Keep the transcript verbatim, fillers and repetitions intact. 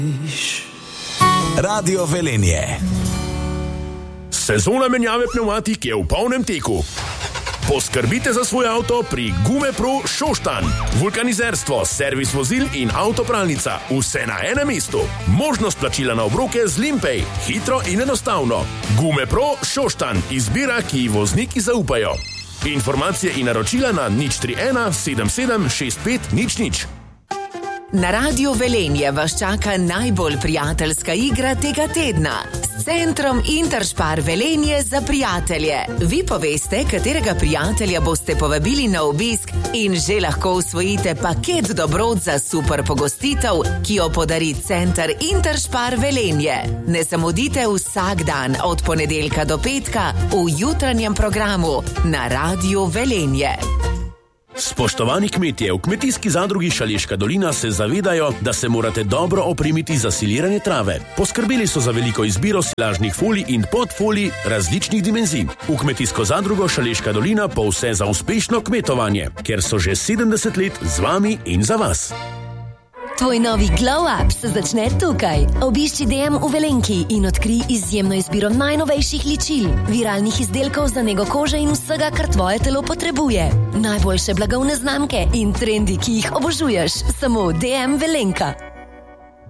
Radio Velenje. Sezona menjave pnevmatik je v polnem teku. Poskrbite za svoj avto pri Gumepro Šoštanj. Vulkanizerstvo, servis vozil in avtopralnica. Vse na enem mestu. Možnost plačila na obroke z Limpay. Hitro in enostavno. Gumepro Šoštanj. Izbira, ki ji vozniki zaupajo. Informacije in naročila na nič tri ena sedem sedem šest pet nič nič. Na Radio Velenje vas čaka najbolj prijateljska igra tega tedna. S centrom Interspar Velenje za prijatelje. Vi poveste, katerega prijatelja boste povabili na obisk in že lahko usvojite paket dobrot za super pogostitev, ki jo podari center Interspar Velenje. Ne zamudite vsak dan od ponedeljka do petka v jutranjem programu na Radio Velenje. Spoštovani kmetje, v kmetijski zadrugi Šaleška dolina se zavedajo, da se morate dobro opremiti za siliranje trave. Poskrbeli so za veliko izbiro silažnih folij in podfolij različnih dimenzij. V kmetijsko zadrugo Šaleška dolina pa vse za uspešno kmetovanje, ker so že sedemdeset let z vami in za vas. Tvoj novi glow up se začne tukaj. Obišči D M v Velenki in odkri izjemno izbiro najnovejših ličil, viralnih izdelkov za nego kože in vsega, kar tvoje telo potrebuje. Najboljše blagovne znamke in trendi, ki jih obožuješ, samo v D M Velenka.